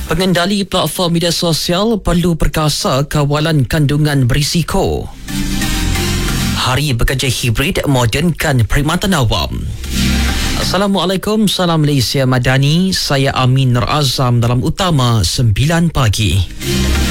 Pengendali platform media sosial perlu perkasa kawalan kandungan berisiko. Hari Bekerja Hibrid modenkan perkhidmatan awam. Assalamualaikum, salam Malaysia Madani. Saya Amin Nur Azam dalam Utama 9 pagi.